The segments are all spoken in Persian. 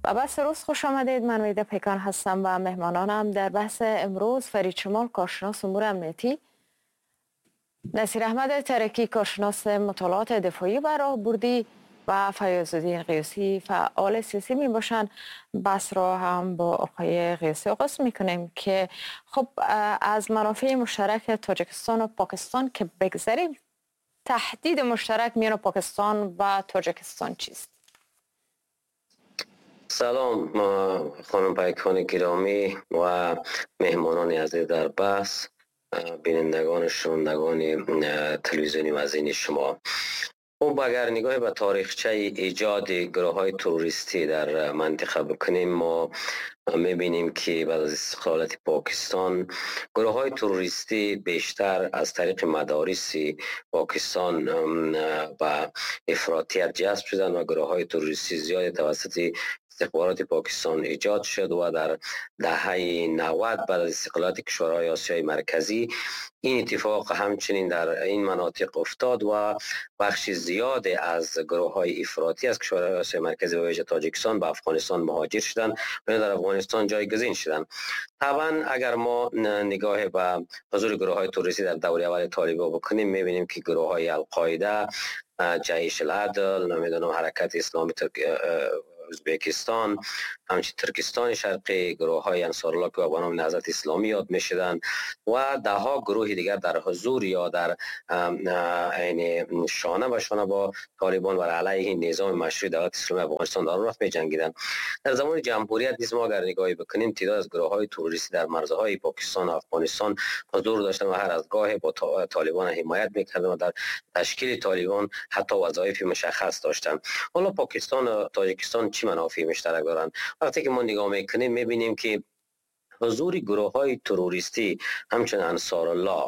و بس روز خوش آمدید. من ویده پیکان هستم و مهمانانم در بحث امروز فرید شمال، کارشناس امور امنیتی، نصیر احمد ترکی، کارشناس مطالعات دفاعی و راهبردی و فیاض الدین قیوسی، فعال سیاسی می باشند. بحث را هم با آقای قیوسی آغاز می کنیم که خب از منافع مشترک تاجیکستان و پاکستان که بگذریم، تهدید مشترک میان پاکستان و تاجیکستان چیست؟ سلام خانم پیکان گرامی و مهمانان عزیز در بحث، بینندگان شنوندگان تلویزیونی وزین شما. خب اگر نگاه به تاریخچه ایجاد گروه های تروریستی در منطقه بکنیم، ما میبینیم که بعد از استقلالیت پاکستان گروه های تروریستی بیشتر از طریق مدارس پاکستان و افراطیت جذب شدن و گروه های تروریستی زیاد توسط استخبارات پاکستان ایجاد شد و در دهه 90 بعد از استقلالیت کشورهای آسیای مرکزی این اتفاق همچنین در این مناطق افتاد و بخش زیاد از گروه های افراطی از کشورهای آسیای مرکزی و ویژه تاجیکستان به افغانستان مهاجر شدند و در افغانستان جایگزین شدند. طبعا اگر ما نگاه به حضور گروه های تروریستی در دوره اول طالبان بکنیم، میبینیم که گروه های القاعده، جیش العدل، نمیدونم حرکت اسلامی ازبکستان، همچنین ترکستان شرقی، گروه های انصارالله که با نام نهضت اسلامی یاد می شدند و ده ها گروه دیگر در حضور یا در عین شانه به شانه با طالبان و علیه نظام مشروع دولت اسلامی افغانستان در راه می جنگیدند. در زمان جمهوریت نیز ما اگر نگاهی بکنیم، تعداد از گروه های تروریستی در مرزهای پاکستان و افغانستان حضور داشتند و هر از گاه با طالبان حمایت میکردند و در تشکیل طالبان حتی وظایف مشخص داشتند. حالا پاکستان و تاجیکستان چی منافع مشترک دارند؟ وقتی که ما نگاه میکنیم میبینیم که حضور گروه های تروریستی همچون انصار الله،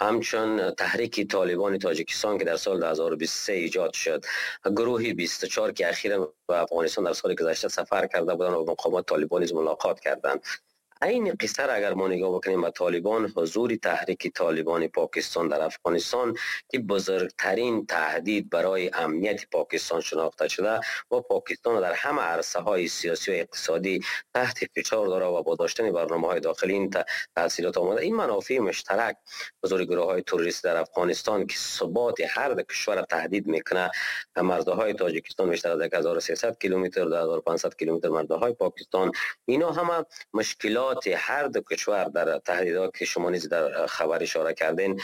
همچون تحریک طالبان تاجیکستان که در سال 2023 ایجاد شد، گروه 24 که اخیراً به افغانستان در سال گذشته سفر کرده بودند و مقامات طالبان نیز ملاقات کردند. این قصه را اگر ما نگاه بکنیم به طالبان، حضور تحریک طالبان پاکستان در افغانستان که بزرگترین تهدید برای امنیت پاکستان شناخته شده و پاکستان در همه عرصه های سیاسی و اقتصادی تحت فشار داره و با داشتن برنامه های داخلی این تحصیلات آمده. این منافع مشترک حضور گروه های تروریستی در افغانستان که ثبات هر دو کشور را تهدید میکنه، مرزهای تاجیکستان بیشتر از 1300 کیلومتر، 2500 کیلومتر مرزهای پاکستان، اینا همه مشکلات هر دو کشور در تهدیدات که شما نیز در خبر اشاره کردین،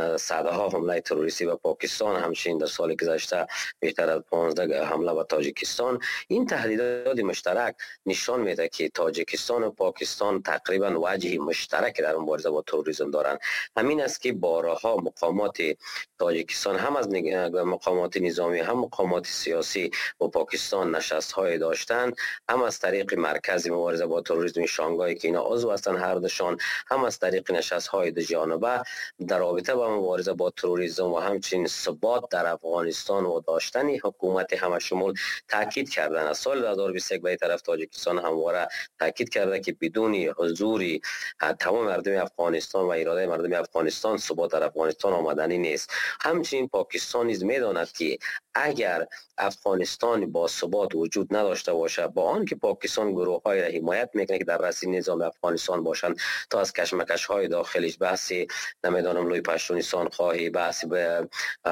صدها حمله تروریستی به پاکستان، همچنین در سال گذشته بیشتر از 15 حمله به تاجیکستان. این تهدیدات مشترک نشان میده که تاجیکستان و پاکستان تقریبا وجهی مشترک در مبارزه با تروریسم دارند. همین است که بارها مقامات تاجیکستان هم از مقامات نظامی هم مقامات سیاسی با پاکستان نشست‌های داشتند، هم از طریق مرکز مبارزه با تروریسم شانگهای که اینا عضو هستند هر دوشان، هم از طریق نشست‌های دو جانبه در رابطه با مبارزه با تروریسم و همچنین ثبات در افغانستان و داشتن حکومت همه شمول تاکید کردند. از سال 2021 به طرف تاجیکستان همواره تاکید کرده که بدون حضور تمام مردم افغانستان و اراده مردم افغانستان ثبات در افغانستان آمدنی نیست. همچنین پاکستان نیز می‌داند که اگر افغانستان با ثبات وجود نداشته باشه، با آنکه پاکستان گروه‌های را حمایت میکنه که در رأس نظام افغانستان باشند تا از کشمکش‌های داخلیش، بحثی نمیدانم لوی پشتونستان خواهی، بحثی به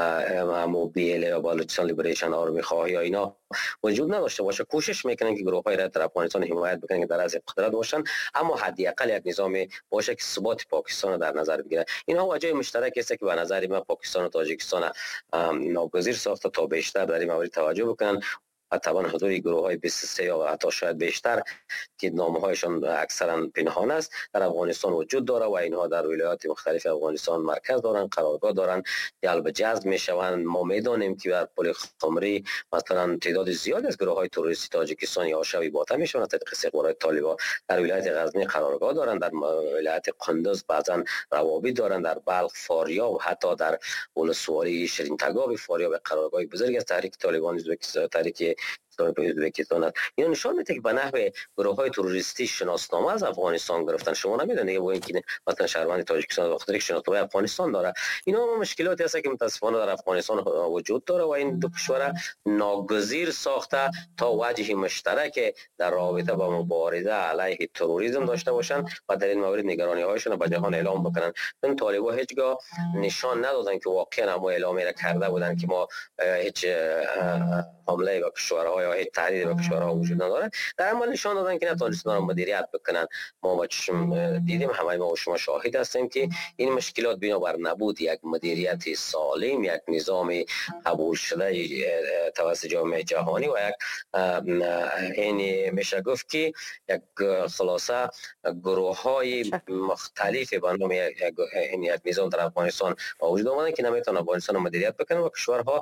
موبیل یا بالوچستان لیبریشن آرمی خواهی یا اینا وجود نداشته باشه، کوشش میکنن که گروه‌های را در افغانستان حمایت بکنن که در رأس قدرت باشن، اما حداقل یک نظام باشه که ثبات پاکستان در نظر بگیره. اینها وجه مشترک است که به نظر من پاکستان و تاجیکستان ناگزیر ساخته تا بیشتر در این مورد توجه بکنن. طبعا حضور گروه های 23 یا حتی شاید بیشتر که نامه هایشان اکثرا پنهان است در افغانستان وجود داره و اینها در ولایات مختلف افغانستان مرکز دارن، قرارگاه دارن، جلب جذب میشوند. ما میدانیم که در پل خمری مثلا تعداد زیادی از گروه های تروریستی تاجیکستان یا شوی باطن میشوند از طریق استخبارات طالبان. در ولایت غزنی قرارگاه دارن، در ولایت قندوز بعضا روابط دارن، در بلخ، فاریاب و حتی در ولسوالی شیرین تگاب فاریاب قرارگاه بزرگی از تحریک طالبان تحریک پاکستان و ازبکستان است. این نشان میده که به نحو گروه‌های تروریستی شناسنامه از افغانستان گرفتن. شما نمیدونید با اینکه مثلا شهروند تاجیکستان به خاطر شناسنامه افغانستان داره، اینا مشکلاتی هست که متاسفانه در افغانستان وجود داره و این دو کشور ناگزیر ساخته تا وجه مشترک در رابطه با مبارزه علیه تروریسم داشته باشند و در این مورد نگرانی هایشان به جهان اعلام بکنند. این طالبا هیچگاه نشان ندادن که واقعا ما اعلامی را کرده بودن که ما هیچ حمله به کشورها یا هیچ تهدید به کشورها وجود نداره. در عمل نشان دادن که نتونستن مدیریت بکنن. ما با چشم دیدیم، همه ما و شما شاهد هستیم که این مشکلات بنابر نبود یک مدیریت سالم، یک نظام قبول شده توسط جامعه جهانی و یک این میشه گفت که یک خلاصه گروه های مختلف به نام یک نظام در افغانستان وجود آمدن که نمیتونه افغانستان مدیریت بکنه و کشورها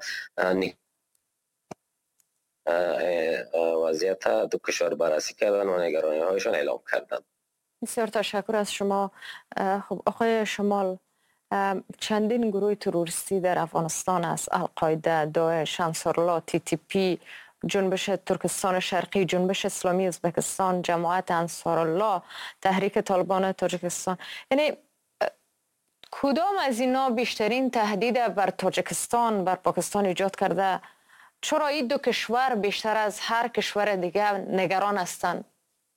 وضعیت دو کشور بررسی کردن و نگرانی هایشان اعلام کردن. بسیار تشکر از شما. خب آقای شمال، چندین گروه تروریستی در افغانستان است: القاعده، داعش، انصارالله، TTP، جنبش ترکستان شرقی، جنبش اسلامی ازبکستان، جماعت انصارالله، تحریک طالبان تاجیکستان. یعنی کدام از اینا بیشترین تهدید بر تاجیکستان، بر پاکستان ایجاد کرده؟ چرا این دو کشور بیشتر از هر کشور دیگر نگران هستند؟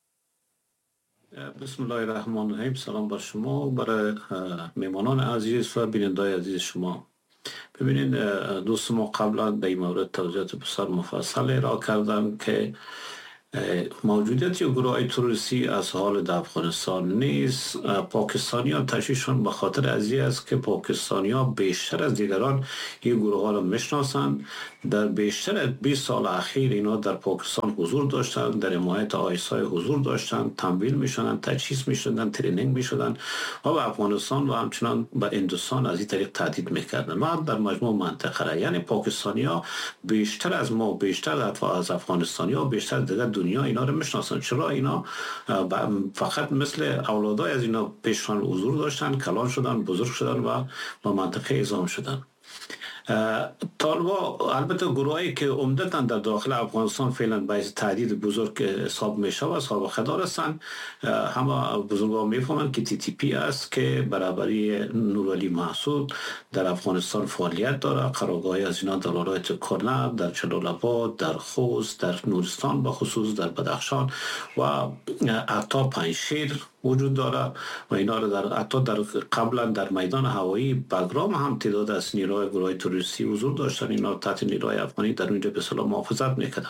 بسم الله الرحمن الرحیم. سلام بر شما، برای میمانان عزیز و بینندای عزیز شما. ببینید دوست ما قبلا در این مورد توضیحات بسیار مفصل ارائه کردن که موجودیت گروه های تروریستی از حال در افغانستان نیست. پاکستانی ها تشویششون به خاطر ازی است که پاکستانی ها بیشتر از دیگران این گروه ها را میشناسند. در بیشتر 20 سال اخیر اینا در پاکستان حضور داشتن، در حمایت آیسای حضور داشتن، تمویل میشدن، تجهیز میشدن، ترینینگ میشدن و به افغانستان و همچنان به هندوستان از این طریق تهدید میکردن. ما در مجموع منطقه را، یعنی پاکستانی ها بیشتر از ما، بیشتر از افغانستانی ها، بیشتر دیگر دنیا اینا رو میشناسن. چرا؟ اینا فقط مثل اولادای از اینا پیشران حضور داشتن، کلان شدن، بزرگ شدن و به منطقه اعزام شدن. طالبا البته گروهایی که عمدتاً در داخل افغانستان فعلا باعث تهدید بزرگ حساب میشه و سابقه دار هستند. همه بزرگان میفهمند که TTP است که برابری نورعلی محسود در افغانستان فعالیت داره. قرارگاهی از اینا در ولایت کرنل، در جلال آباد، در خوست، در نورستان، به خصوص در بدخشان و حتی پنجشیر وجود داره و اینا رو حتی در قبلا در میدان هوایی بگرام هم تعداد از نیروهای گروه تروریستی حضور داشتن. اینا تحت نیروهای افغانی در اونجا به اصطلاح محافظت میکردن.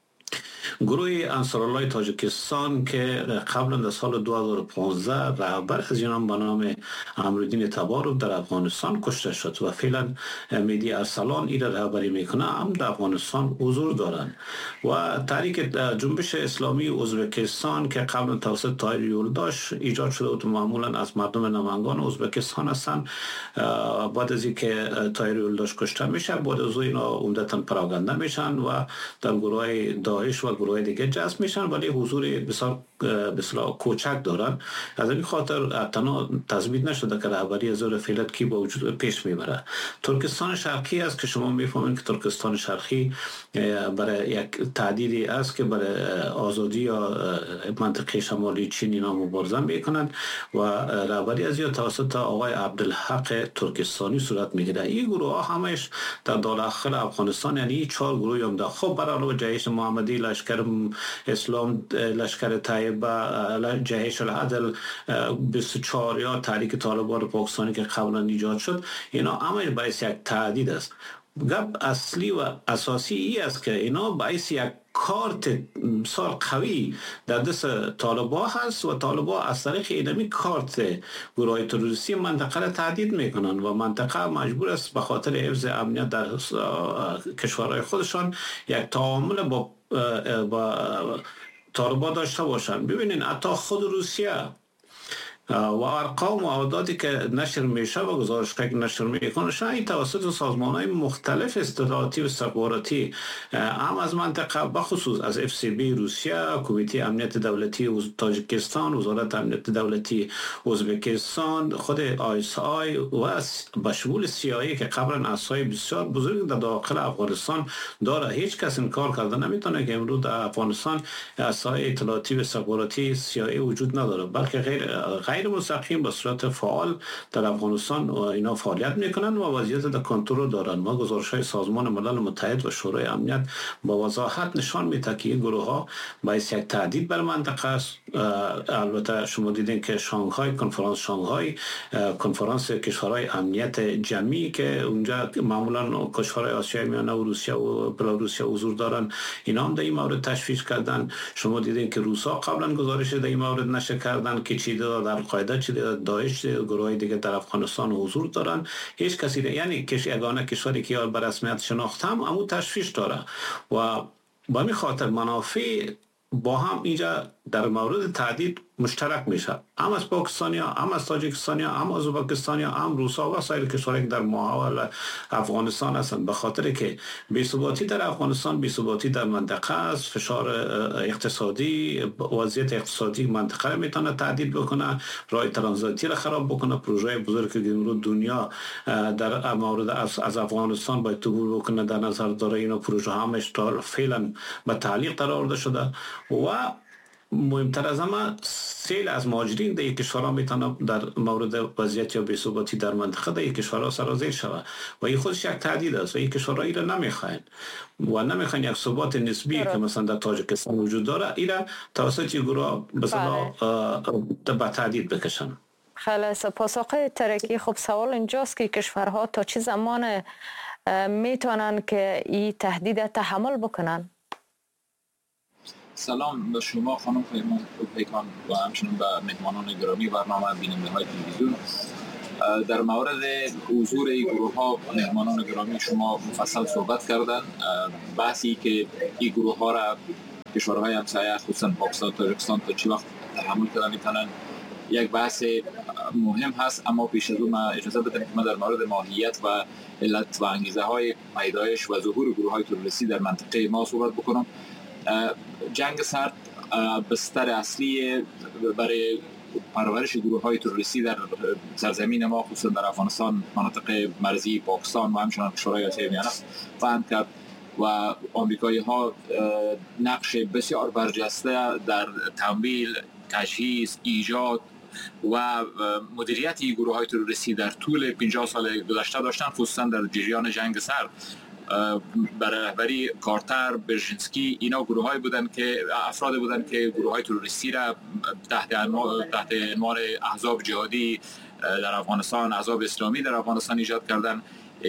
گروه انصارالله تاجیکستان که قبلا در سال 2015 رهبر از اینا به نام امرالدین تبارو در افغانستان کشته شد و فعلا مهدی ارسلان این رهبری میکنه، هم در افغانستان حضور دارند. و تحریک جنبش اسلامی ازبکستان که قبلا توسط طاهر یولداش ایجاد شده بود، معمولا از مردم نمنگان ازبکستان هستند. بعد از اینکه طاهر یولداش کشته میشه، بعد از اینا عمدتاً پراگنده میشن و در گروه داعش و گروه دیگه جذب میشن، ولی حضور بسیار کوچک دارن. از این خاطر تنها تثبیت نشده که رهبری از فعلیت کی با وجود پیش میبره. ترکستان شرقی است که شما میفهمید که ترکستان شرقی برای یک تهدیدی است که برای آزادی یا منطقه شمالی چین اینا مبارزه میکنند و رهبری از توسط آقای عبدالحق ترکستانی صورت میگیره. این گروه ها همش در داخل افغانستان، یعنی 4 گروه هم ده. خب برای علاوه جیش محمدی، لشکر اسلام، لشکر طیبه، جیش العدل 24 یا تحریک طالبان پاکستانی که قبلا ایجاد شد، اینا همه باعث یک تهدید است. گپ اصلی و اساسی ای است که اینا باعث یک کارت بسیار قوی در دست طالبا هست و طالبا از طریق اینمی کارت گروه تروریستی منطقه را تهدید میکنن و منطقه مجبور است به خاطر حفظ امنیت در کشورهای خودشان یک تعامل با طالبا داشته باشند. ببینین حتی خود روسیه و ارقام و اعدادی که نشر میشه و گزارش‌هایی که نشر میکنه شاید توسط سازمان‌های مختلف اطلاعاتی و استخباراتی هم از منطقه بخصوص از FCB روسیه، کمیته امنیت دولتی تاجیکستان، وزارت امنیت دولتی ازبکستان، خود ISI و به شمول CIA که قبلا اسای بسیار بزرگ در داخل افغانستان داره. هیچ کس انکار کرده نمیتونه که امروز در افغانستان اسای اطلاعاتی و استخباراتی CIA وجود نداره، بلکه غیر مستقیم به صورت فعال در افغانستان اینا فعالیت میکنن و وضعیت در کنترل دارن. ما گزارش‌های سازمان ملل متحد و شورای امنیت با وضاحت نشان میده که این گروه ها باعث یک تهدید بر منطقه است. البته شما دیدین که شانگهای، کنفرانس شانگهای، کنفرانس کشورهای امنیت جمعی که اونجا معمولا کشورهای آسیای میانه و روسیه و بلاروسیه حضور دارن، اینا هم در این مورد تشویش کردن. شما دیدین که روسا قبلا گزارش در این مورد نشر کردن که چی در القاعده، چی در داعش، گروهای دیگه در افغانستان حضور دارن. هیچ کسی یعنی یگانه کشوری که به رسمیت شناخته هم امو تشویش داره و با می خاطر منافع با هم اینجا در مورد تهدید مشترک میشه، هم از پاکستانیا، هم از تاجیکستانیا، هم از ازبکستانیا، هم روسا و سایر کشورهایی که در محاول افغانستان هستند. به خاطر که بی‌ثباتی در افغانستان بی‌ثباتی در منطقه است، فشار اقتصادی، وضعیت اقتصادی منطقه را میتونه تهدید بکنه، راه ترانزیتی را خراب بکنه. پروژه بزرگی که امروز دنیا در مورد از افغانستان باید عبور بکنه در نظر داره، اینا پروژه همش فعلا به تعلیق قرار داده شده و مهمتر از همه سیل از مهاجرین در یک کشورها میتونه در مورد وضعیت یا بی‌ثباتی در منطقه در یک کشورها سرازیر شود و این خودش یک تهدید است و این کشورها ایره نمیخواین و نمیخواین یک ثبات نسبی که مثلا در تاجیکستان وجود داره ایره توسط گروه به تهدید بکشن. خیلی سپاس آقای ترکی. خب سوال اینجاست که کشورها تا چه زمان میتونن که این تهدید تحمل بکنن؟ سلام به شما خانم پیکان و همچنین به مهمانان گرامی برنامه بیننده های تلویزیون. در مورد حضور این گروه ها مهمانان گرامی شما مفصل صحبت کردن. بحثی که این گروه ها را کشورهای همسایه خصوصا پاکستان تاجیکستان تا چی وقت تحمل کردن میتونن یک بحث مهم هست، اما پیش از اون اجازه بدید که ما در مورد ماهیت و علت و انگیزه های پیدایش و ظهور گروه های تروریستی در منطقه ما صحبت بکنم. جنگ سرد بستر اصلی برای پرورش گروه های تروریستی در سرزمین ما خصوصا در افغانستان، مناطق مرزی پاکستان و همچنان کشورهای آسیای میانه فهم کرد و آمریکایی ها نقش بسیار برجسته در تمویل، تجهیز، ایجاد و مدیریت گروه های تروریستی در طول 50 سال گذشته داشتن، خصوصا در جریان جنگ سرد. برای رهبری کارتر، برژینسکی، اینا گروه‌های بودن که افراد بودن که گروه‌های تروریستی را تحت عنوان احزاب جهادی در افغانستان، احزاب اسلامی در افغانستان ایجاد کردن.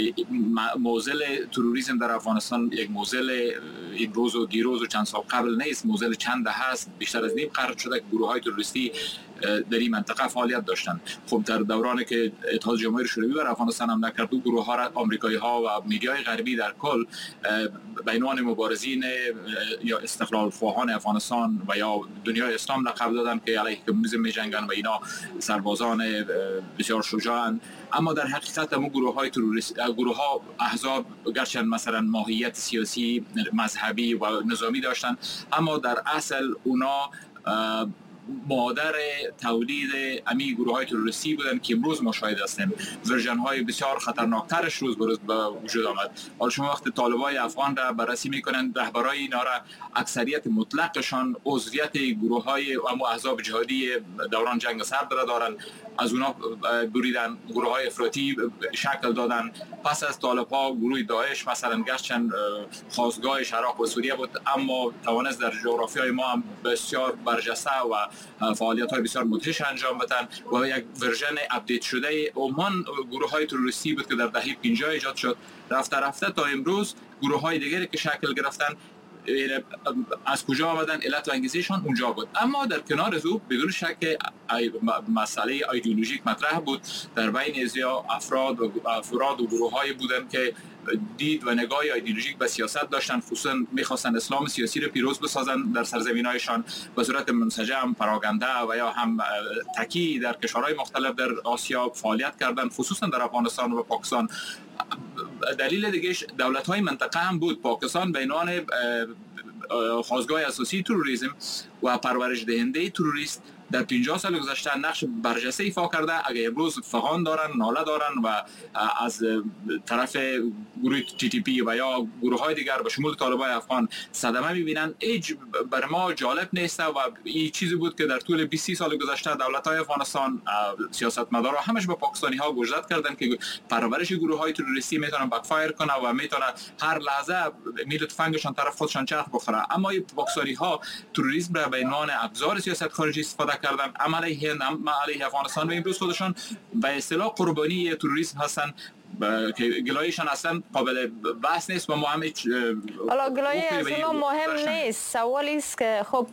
موزل تروریسم در افغانستان یک موزل این روز و دیروز و چند سال قبل نیست، موزل چند دهه است، بیشتر از نیم قرن شده که گروه‌های تروریستی در این منطقه فعالیت داشتن. خب در دورانی که اتحاد جماهیر شوروی بر افغانستان حمله کرد، گروه ها را آمریکایی ها و میدیای غربی در کل به عنوان مبارزین یا استقلال خواهان افغانستان و یا دنیای اسلام لقب دادن که علیه کمونیسم می‌جنگن و اینا سربازان بسیار شجاعن. اما در حقیقت هم گروه های تروریست، گروه ها احزاب گرچه مثلا ماهیت سیاسی، مذهبی و نظامی داشتن، اما در اصل اونا مادر تولید امی گروه های تروریستی بودن که امروز ما شاهد هستیم. ورژن های بسیار خطرناکترش روز به روز به وجود آمد. حالا شما وقتی طالبای افغان را بررسی میکنن، رهبرای اینا را اکثریت مطلقشان عضویت گروه های و احزاب جهادی دوران جنگ سرد را دارن، از اونا بریدن، گروه های افراطی شکل دادن. پس از طالب‌ها گروه داعش مثلا گرچند خاصگاهش عراق و سوریه بود، اما توانست در جغرافیای ما هم بسیار برجسته و فعالیت‌های بسیار مدهش انجام بدن و یک ورژن آپدیت شده عموماً گروه‌های تروریستی بود که در دهه 50 ایجاد شد. رفته تا امروز گروه‌های دیگری که شکل گرفتن از کجا آمدن، علت و انگیزهشان اونجا بود. اما در کنار از او بدون شک مسئله ایدئولوژیک مطرح بود. در بین افراد و گروه‌های بودن که دید و نگاه ایدئولوژیک به سیاست داشتن، خصوصا میخواستن اسلام سیاسی رو پیروز بسازن در سرزمین‌هایشان به صورت منسجم، پراکنده و یا هم تکی در کشورهای مختلف در آسیا فعالیت کردن، خصوصا در افغانستان و پاکستان. دلیل دیگه دولت‌های منطقه هم بود. پاکستان به عنوان خاصگاه اساسی تروریسم و پرورش دهنده تروریست در 50 سال گذشته نقش برجسته ایفا کرده. اگر امروز فغان دارن، ناله دارن و از طرف گروه TTP و یا گروه های دیگر به شمول طالبان افغان صدمه میبینن، هیچ بر ما جالب نیست و این چیزی بود که در طول 20 سال گذشته دولت های افغانستان، سیاستمدارا همش به پاکستانی ها گوشزد کردن که پرورش گروه های تروریستی میتونن بکفایر کنه و میتونه هر لحظه میل تفنگشان طرف خودشان چرخ بخوره. اما پاکستانی ها تروریسم را به عنوان ابزار سیاست خارجی استفاده کردن علیه افغانستان و امروز خودشان به اصطلاح قربانی تروریسم هستن که گلایشان اصلا قابل بحث نیست و ما هم حالا گلایه از اونا مهم نیست. سوالی است که خب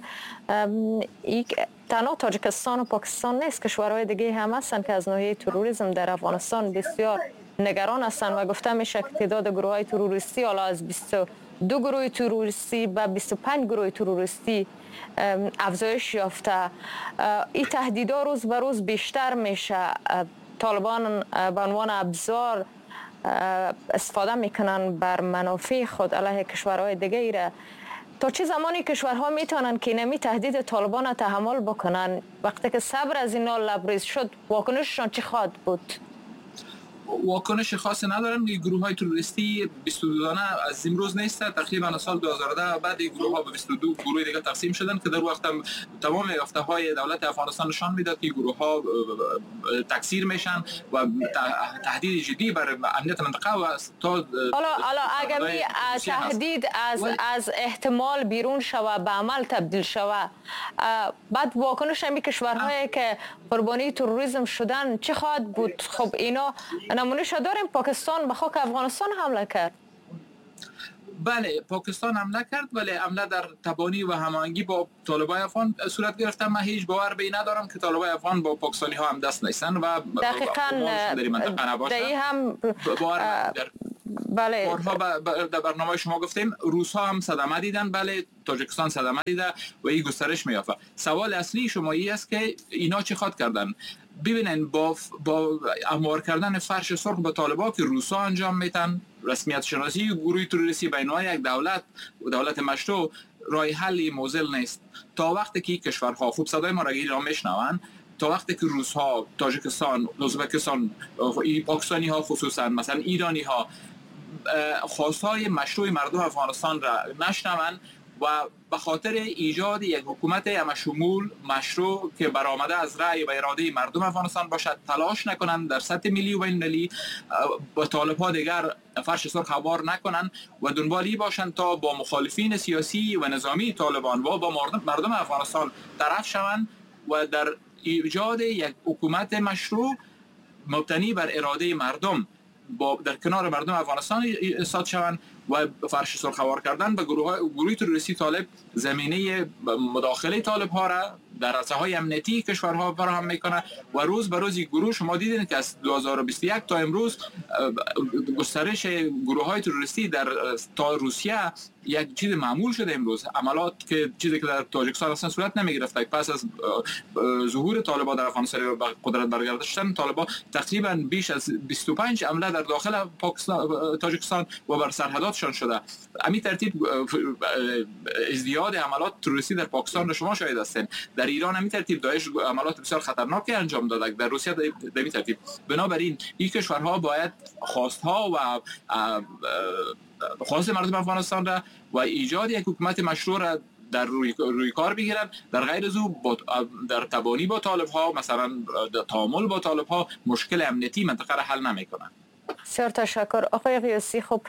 تنها تاجیکستان و پاکستان نیست، کشورهای دیگه هم هستن که از ناحیه تروریسم در افغانستان بسیار نگران هستند و گفته میشه که تعداد گروه های تروریستی حالا از 22 گروه تروریستی به 25 گروه تروریستی افزایش یافته. این تهدیدها روز به روز بیشتر میشه. طالبان به عنوان ابزار استفاده میکنن بر منافع خود علیه کشورهای دیگه ایره. تا چه زمانی کشورها میتونن که نمی تهدید طالبان را تحمل بکنن؟ وقتی که صبر از اینا لبریز شد واکنششان چی خواهد بود؟ واکنش خاصی ندارن. گروه های تروریستی 22 دانه از امروز نیست. تقریبا سال 2010 بعد این گروه ها به 22 گروه دیگه تقسیم شدن که در وقت تمام یافته های دولت افغانستان نشان میداد که گروه ها تکثیر میشن و تهدید جدی بر امنیت منطقه و تا حالا اگر تهدید از احتمال بیرون شوه به عمل تبدیل شوه، بعد واکنش همین کشورهایی که قربانی تروریسم شدن چه خواهد بود؟ خب اینا نمونه‌اش داریم. پاکستان به خاک افغانستان حمله کرد. بله، پاکستان حمله کرد، ولی حمله در تبانی و هماهنگی با طالبان افغان صورت گرفت. من هیچ باور به این ندارم که طالبان افغان با پاکستانی ها هم دست نیستن و دقیقاً در هم بله در برنامه شما گفتیم روس ها هم صدمه دیدن. بله، تاجیکستان صدمه دیده و این گسترش می‌یافته. سوال اصلی شما این است که اینا چه خواد کردن؟ ببینن با اموار کردن فرش سرخ به طالبان که روسا انجام میتن، رسمیت شناسی گروه تروریستی به عنوان یک دولت مشروع راه حلی موزل نیست. تا وقتی که کشورها خوب صدای ما را ایران میشنون، تا وقتی که روس ها، تاجیکستان، ازبکستان، پاکستانی ها خصوصا مثلا ایرانی ها خواستهای مشروع مردم افغانستان را نشنون و به خاطر ایجاد یک حکومت همشمول مشروع که برآمده از رأی و اراده مردم افغانستان باشد تلاش نکنند در سطح ملی و بین‌المللی با طالب‌ها دیگر فرش سرخ هوار نکنند و دنبالی باشند تا با مخالفین سیاسی و نظامی طالبان و با مردم افغانستان طرف شوند و در ایجاد یک حکومت مشروع مبتنی بر اراده مردم در کنار مردم افغانستان ایستاد شوند و فرش سرخ هوار کردن به گروه تروریستی طالب زمینه مداخله طالب ها را در عرصه های امنیتی کشورها فراهم میکنه و روز به روز این گروه شما دیدین که از 2021 تا امروز گسترش گروه های تروریستی در تا روسیه یک چیز معمول شده. امروز عملات که چیزی که در تاجیکستان اصلا صورت نمیگرفت پس از ظهور طالبان در افغانستان و قدرت برگردشتن طالبان تقریبا بیش از 25 حمله در داخل تاجیکستان و بر سرحداتشان شده. همین ترتیب ازدیاد عملات تروریستی در پاکستان شما شاهد هستین. در ایران همین ترتیب داعش عملات بسیار خطرناکی انجام داده. در روسیه همین ترتیب. بنابراین این کشورها باید خواستها و خواست مردم افغانستان را و ایجاد یک حکومت مشروع را در روی کار بگیرن. در غیر از او در تبانی با طالب ها، مثلا تعامل با طالب ها، مشکل امنیتی منطقه را حل نمیکنن. بسیار تشکر آقای قیاسی. خب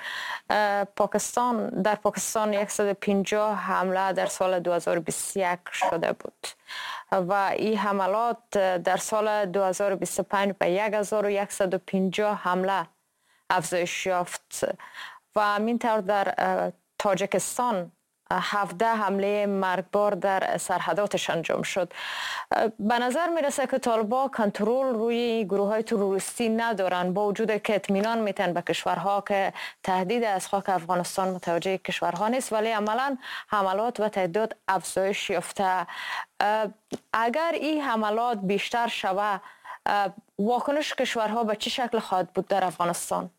در پاکستان 150 حمله در سال 2021 شده بود و این حملات در سال 2025 به 1150 حمله افزایش یافت و همینطور در تاجیکستان 17 حمله مرگبار در سرحداتش انجام شد. به نظر میرسه که طالبان کنترل روی گروه های تروریستی ندارن، با وجود که اطمینان میتن به کشورها که تهدید از خاک افغانستان متوجه کشورها نیست، ولی عملا حملات و تعداد افزایش یافته. اگر این حملات بیشتر شود، واکنش کشورها به چه شکل خواهد بود در افغانستان؟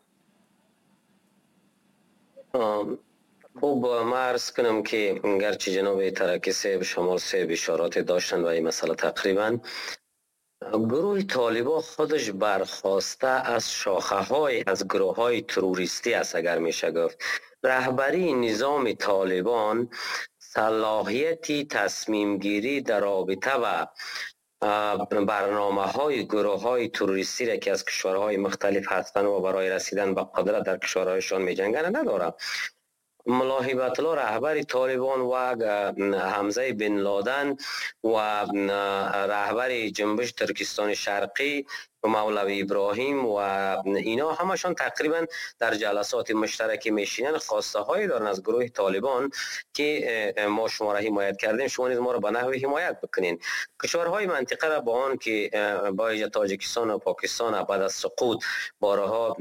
خب ما عرض کنم که گرچه جناب ترکی صاحب شمال صاحب اشارات داشتن و این مسئله تقریبا گروه طالبان خودش برخواسته از شاخه های از گروه های تروریستی است. اگر میشه گفت رهبری نظام طالبان صلاحیتی تصمیم گیری در رابطه و برنامه های گروه های تروریستی را که از کشورهای مختلف هستند و برای رسیدن به قدرت در کشورهایشان می جنگند ندارد. ملا هیبت الله رهبر طالبان و حمزه بن لادن و رهبر جنبش ترکستان شرقی و مولوی ابراهیم و اینا همشان تقریبا در جلسات مشترکی میشینن، خواسته هایی دارن از گروه طالبان که ما شما را حمایت کردیم، شما نیز ما را به نحوی حمایت بکنین. کشورهای منطقه را با آن که با ویژه تاجیکستان و پاکستان بعد از سقوط بارها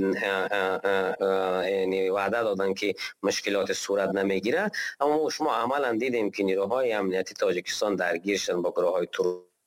وعده دادن که مشکلات صورت نمیگیره، اما شما عملا دیدیم که نیروهای امنیتی تاجیکستان درگیر شدن با گروه های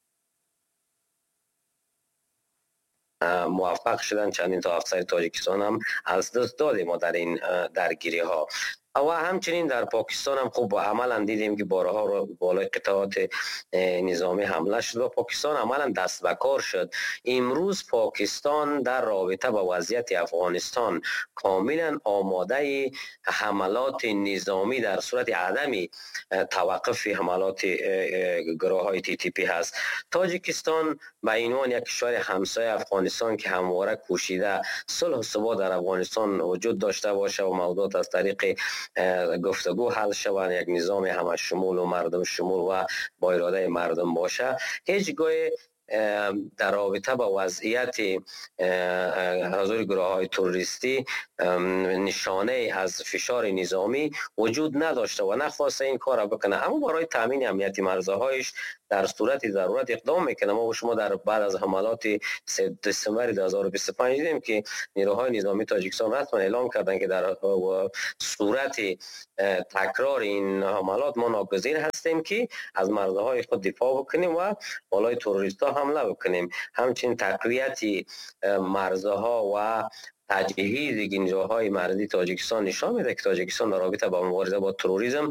موفق شدن. چندین تا افسر تاجیکستان هم از دست دادیم ما در این درگیری ها. و همچنین در پاکستان هم خوب عملا دیدیم که بارها رو بالای قطعات نظامی حمله شد و پاکستان عملا دست به کار شد. امروز پاکستان در رابطه با وضعیت افغانستان کاملا آماده حملات نظامی در صورت عدم توقف حملات گروه های TTP هست. تاجیکستان به عنوان یک کشور همسایه افغانستان که همواره کوشیده صلح و ثبات در افغانستان وجود داشته باشه و موضوعات از طریق گفتگو حل شوند، یک نظام همه شمول و مردم شمول و با اراده مردم باشه، هیچگاه در رابطه با وضعیت حضور گروه های تروریستی نشانه از فشار نظامی وجود نداشته و نخواسته این کار را بکنه، اما برای تامین امنیت مرزهایش در صورت ضرورت اقدام میکنه. ما و شما در بعد از حملات 3 دسامبر 2025 دیدیم که نیروهای نظامی تاجیکستان رسما اعلام کردند که در صورت تکرار این حملات ما ناگزیر هستیم که از مرزهای خود دفاع بکنیم و بالای تروریست‌ها حمله بکنیم. همچنین تقویت مرزها و تجهیز نیروهای مرزی تاجیکستان نشان میده که تاجیکستان در رابطه با مبارزه با تروریسم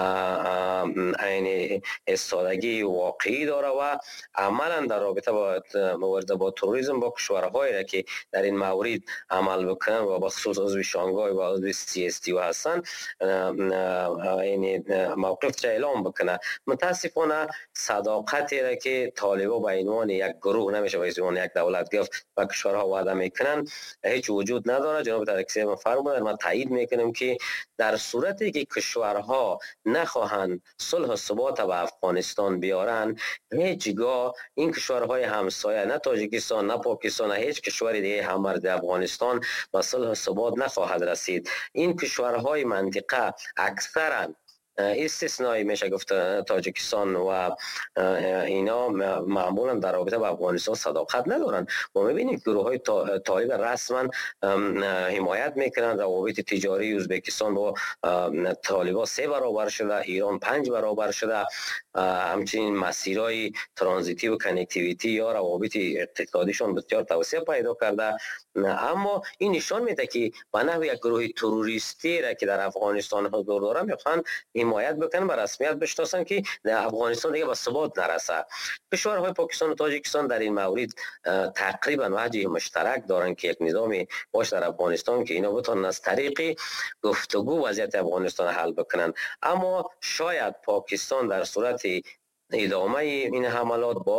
این استادگی واقعی داره و عملا در رابطه با مبارزه با تروریسم با کشورهایی را که در این مورد عمل بکنن و بخصوص عضو شانگهای و عضو CSTO هستن این موقف را اعلام بکنه. متاسفانه صداقتی را که طالبان به عنوان یک گروه نمیشه به عنوان یک دولت گفت و کشورها وعده میکنن هیچ وجود نداره. جناب ترکی صاحب فرمودن، من تایید میکنم که در صورتی که کشورها نخواهند صلح و ثبات به افغانستان بیارن، هیچگاه این کشورهای همسایه نه تاجیکستان نه پاکستان نه هیچ کشور دیگه همرد افغانستان به صلح و ثبات نخواهد رسید. این کشورهای منطقه اکثرا استثنایی میشه گفت تاجیکستان و اینا معمولا در رابطه با افغانستان صداقت ندارن. ما میبینیم گروه های طالب رسما حمایت میکنن. روابط تجاری ازبکستان با طالبان 3 برابر شده، ایران 5 برابر شده. همچنین مسیرهای ترانزیتی و کنکتیویتی یا روابط اقتصادیشان بسیار توسعه پیدا کرده. اما این نشان میده که به نحو یک گروه تروریستی را که در افغانستان حضور داره میخوان حمایت بکنن، به رسمیت بشناسن که در افغانستان دیگه به ثبات نرسه. کشورهای پاکستان و تاجیکستان در این مورد تقریبا وجه مشترک دارن که یک نظامی باشه در افغانستان که اینا بتونن از طریق گفتگو وضعیت افغانستان حل بکنن. اما شاید پاکستان در صورت ادامه این حملات با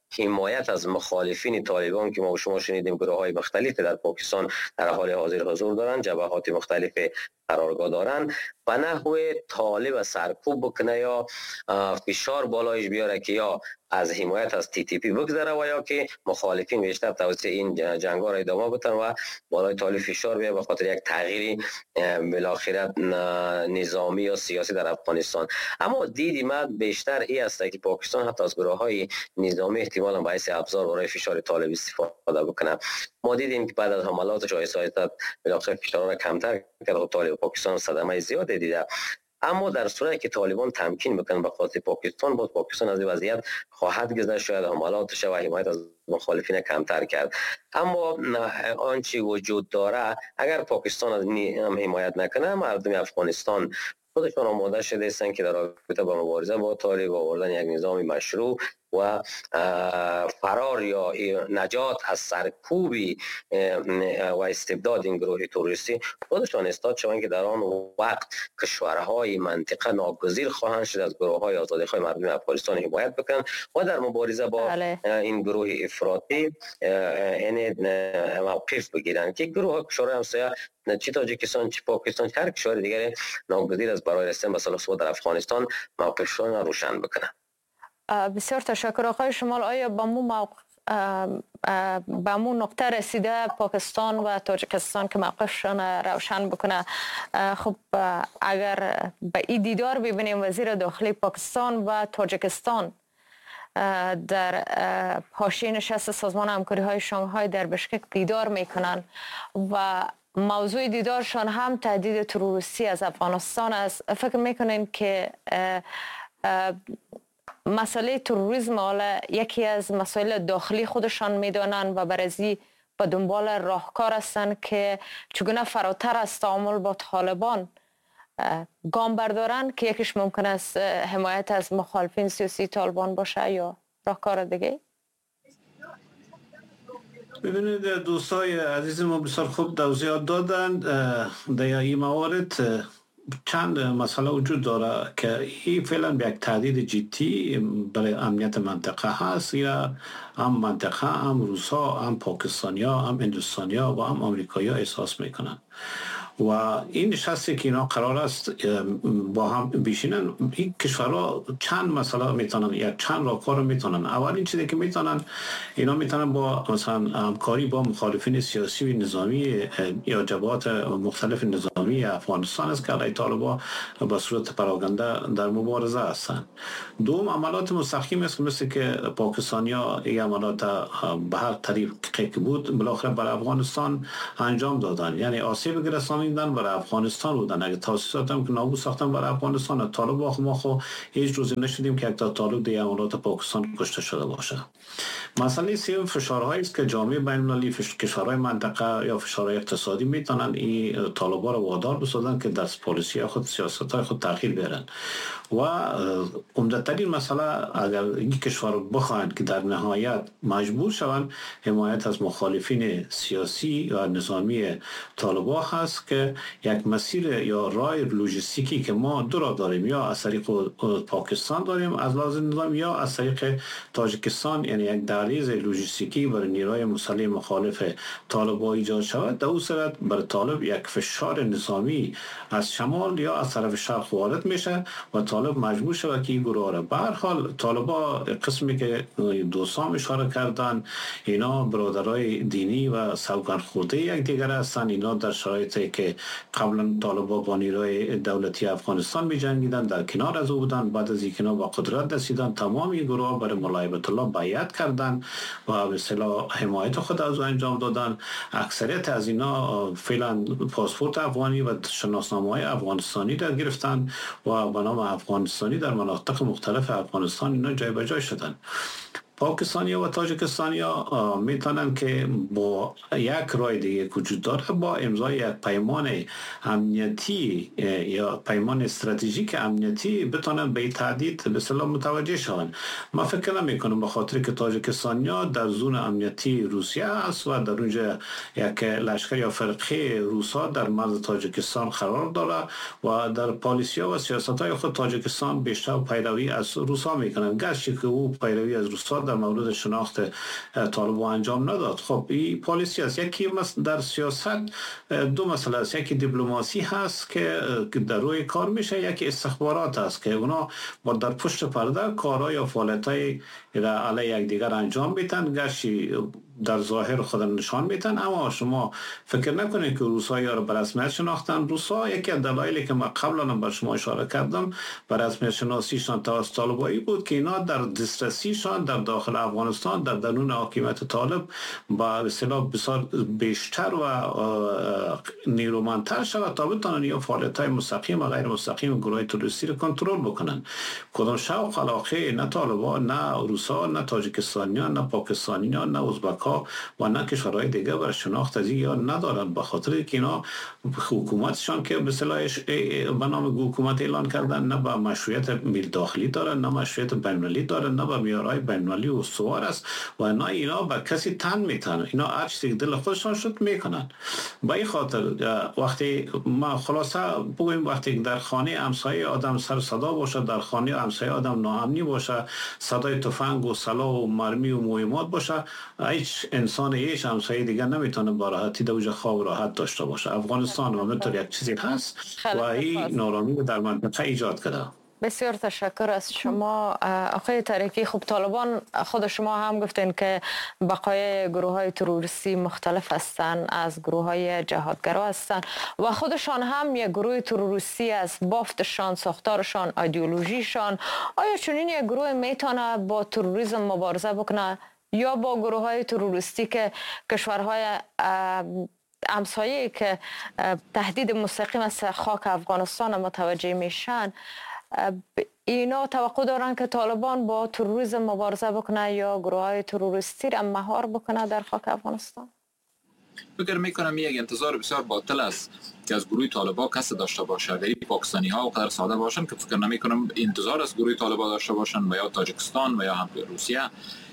حمایت از مخالفین طالبان که ما و شما شنیدیم گروه های مختلفی در پاکستان در حال حاضر حضور دارند، جبهات مختلف قرارگاه دارند، به نحو طالب سرکوب بکنه یا فشار بالایش بیاره که یا از حمایت از تی تی پی بگذره و یا که مخالفین بیشتر توسط این جنگ ها را ادامه بدن و بالای طالب فشار بیاره به خاطر یک تغییر بالاخره نظامی یا سیاسی در افغانستان. اما دید من بیشتر این است که پاکستان حتی از گروه های نظامی احتمالاً باعث ابزار برای فشار طالب استفاده بکنه. ما دیدیم که بعد از حملات شایسته بالاخره فشار را کمتر کرد، طالب پاکستان صدمه زیاد دیده. اما در صورتی که طالبان تمکین بکنن به خاطر پاکستان، باز پاکستان از این وضعیت خواهد گذشت، شاید حملاتش و حمایت از مخالفین کمتر کرد. اما آنچه وجود داره، اگر پاکستان از حمایت نکنه، مردم افغانستان خودشان آماده شده هستند که در رابطه با مبارزه با طالب و آوردن یک نظام مشروع و فرار یا نجات از سرکوبی و استبداد این گروه تروریستی خودشان استاد شوند که در آن وقت کشورهای منطقه ناگزیر خواهند شد از گروه‌های آزادی‌خواه مردم افغانستان حمایت بکنند و در مبارزه با این گروه افراطی موقف بگیرند که گروه کشورهای همسایه چه تاجیکستان چه پاکستان هر کشور دیگری ناگزیر از برای رسیدن به صلح و ثبات در افغانستان موقفشان را روشن بکنند. بسیار تشکر آقای شمال. آیا به مو نقطه رسیده پاکستان و تاجیکستان که موقفشان روشن بکنه؟ خب اگر به این دیدار ببینیم وزیر داخلی پاکستان و تاجیکستان در حاشیه نشست سازمان همکاری های شانگهای در بشکک دیدار میکنن و موضوع دیدارشان هم تهدید تروریستی از افغانستان است، فکر میکنین که مسئله تروریسم حالا یکی از مسائل داخلی خودشان میدانن و برای به دنبال راهکار هستند که چگونه فراتر از تعامل با طالبان گام بردارن که یکیش ممکن است حمایت از مخالفین سیاسی طالبان باشه یا راهکار دیگه؟ ببینید دوستای عزیز ما بسیار خوب توضیحات دادند. در این موارد چند مسئله وجود داره که این فعلا به یک تهدید جدی برای امنیت منطقه هست، یا هم منطقه هم روسا هم پاکستانیا هم هندوستانیا و هم آمریکایی‌ها احساس میکنن و این نشستی که اینا قرار است با هم بشینن، این کشورها چند مسئله میتونن یا چند راهکار میتونن. اولین چیزی که میتونن، اینا میتونن با مثلا همکاری با مخالفین سیاسی و نظامی یا جبهات مختلف نظامی افغانستان است که علیه طالبان به صورت پراگنده در مبارزه هستند. دوم عملات مستقیم است مثل که پاکستانیا این عملات به هر طریق که بود بالاخره بر افغانستان انجام دادن، یعنی آسیب رسانیدن برای افغانستان بودن. اگه تاسیسات هم که نابود ساختن برای افغانستان، طالب ما خو هیچ روزی نشدیم که یک طالب در عملات پاکستان کشته شده باشه. مسئله سوم فشارهایی است که جامعه بین المللی، کشورهای منطقه یا فشارهای اقتصادی میتونن این طالبان رو وادار بسازن که در پالیسی خود، سیاست‌های خود تغییر بیارن. و عمده‌ترین مسئله اگر این کشور بخواهند که در نهایت مجبور شوند حمایت از مخالفین سیاسی و نظامی طالبان هست که یک مسیر یا راه لوجستیکی که ما دو را داریم، یا از طریق پاکستان داریم از لحاظ نظامی یا از طریق تاجیکستان، یعنی یک دهلیز لوجستیکی برای نیروهای مسلح مخالف طالبان ایجاد شود. در اون صورت بر طالب یک فشار نظامی از شمال یا از طرف شرق وارد میشه و طالب مجبور شود که این گروه را، به هر حال طالبان قسمی که دوستان اشاره کردن اینا برادرای دینی و سوگن خورده یک دیگر هستند. اینا در شرایطی که قبلا طالبان با نیروی دولتی افغانستان می جنگیدن در کنار از او بودن، بعد از اینکه با قدرت رسیدن تمام این گروه برای ملایبت الله بیعت کردن و به اصطلاح حمایت خود از او انجام دادن. اکثریت از اینا فعلا پاسپورت افغانی و شناسنامه‌های افغانستانی را گرفتن و به نام افغانستانی در مناطق مختلف افغانستان اینا جای به جای شدن. پاکستانیا و تاجیکستانیا میتونن که با یک راه دیگه وجود داره، با امضای یک پیمان امنیتی یا پیمان استراتژیک امنیتی بتونن به تهدید به اصطلاح متوجه شوند. من فکر نمیکنم، به خاطر که تاجیکستانیا در زون امنیتی روسیه است و در اونجا یک لشکر یا فرقه روسا در مرز تاجیکستان قرار داره و در پالیسی‌ها و سیاست‌های خود تاجیکستان بیشتر پیروی از روسا میکنن، گرچه که او پیروی از روسا در مورد شناخت طالبان انجام نداد. خب این پالیسی است. یکی در سیاست دو مسئله است، یکی دیپلماسی هست که در روی کار میشه، یکی استخبارات است که اونا با در پشت پرده کارهای یا فعالیت‌های علیه یکدیگر انجام میدن، گرچه در ظاهر خود نشان میدن، اما شما فکر نکنید که روس‌ها یا را به رسمیت شناختن. روس‌ها یکی از دلایلی که ما قبلا هم به شما اشاره کردم به رسمیت شناسیشان توسط طالبایی بود که اینا در دسترسیشان در داخل افغانستان در درون حاکمیت طالب با اصطلاح بسیار بیشتر و نیرومندتر شود تا بتوانند یا فعالیت‌های مستقیم و غیر مستقیم گروه تروریستی را کنترل بکنن. کدام شوق علاقه نه طالبان، نه روس‌ها، نه تاجیکستانیان، نه پاکستانیان، نه ازبک‌ها و نه کشورهای دیگه بر شناخت از یا ندارند، به خاطر اینکه اینا حکومتشان که به اصطلاح به نام حکومت اعلان کردن نه با مشروعیت ملی داخلی دارن، نه مشروعیت بین‌المللی دارن، نه با معیارهای بین‌المللی استوار است و نه اینا به کسی تن میتن. اینا هر چیزی دل خودشان شد میکنن. به این خاطر وقتی ما خلاصه بگویم وقتی در خانه همسایه آدم سر صدا باشه، در خانه همسایه آدم ناامنی باشه، صدای تفنگ و سلاح و مرمی و مهمات باشه، هیچ انسان هیچ همسایه دیگه نمیتونه با راحتی دوجه خواب راحت داشته باشه. افغانستان همینطور یک چیزی هست و این نارامی در منطقه ایجاد کرده. بسیار تشکر از شما آقای ترکی. خب طالبان خود شما هم گفتین که بقای گروه های تروریستی مختلف هستند، از گروه های جهادگرا هستند و خودشان هم یک گروه تروریستی است. بافتشان، ساختارشان، ایدئولوژیشان، آیا چنین یک گروه میتونه با تروریسم مبارزه بکنه یا با گروه های تروریستی که کشورهای همسایه که تهدید مستقیم از خاک افغانستان متوجه میشن، اینا توقع دارن که طالبان با تروریسم مبارزه بکنه یا گروه های تروریستی را مهار بکنه در خاک افغانستان؟ فکر میکنم یک انتظار بسیار باطل است که از گروه طالبان کسی داشته باشه. ولی پاکستانی ها و قدر ساده باشن که فکر نمیکنم انتظار از گروه طالبان داشته باشن و یا تاجیکستان و یا هم روسیه.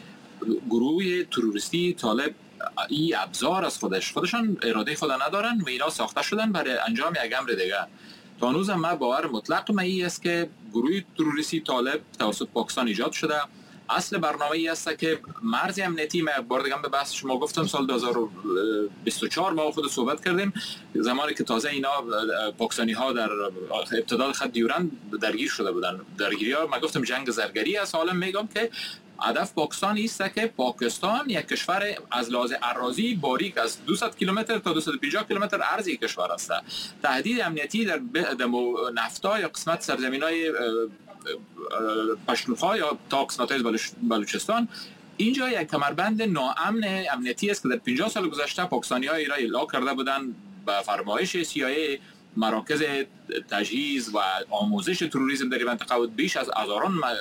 گروه تروریستی طالب این ابزار از خودشان اراده خود ندارن و اینا ساخته شدن برای انجام یک امر دیگه. تا هنوز من باور مطلق این است که گروه تروریستی طالب توسط پاکستان ایجاد شده. اصل برنامه ای است که مرز امنیتی، من بار دیگه به بحث شما گفتم سال 2024 ما خود صحبت کردیم، زمانی که تازه اینا پاکستانی ها در ابتدای خط دیورند درگیر شده بودن. درگیری ها من گفتم جنگ زرگری است. حالا میگم که هدف پاکستان است که پاکستان یک کشور از لحاظ اراضی باریک از 200 کیلومتر تا 250 کیلومتر عرض یک کشور است. تهدید امنیتی در نفتا یا قسمت سرزمینای پشتونخوا یا تا قسمت‌های بلوچستان، اینجا یک کمربند ناامن امنیتی است که در 50 سال گذشته پاکستانی‌ها را اعلا کرده بودند به فرمایش CIA. مراکز تجهیز و آموزش تروریسم در این منطقه بود. بیش از هزاران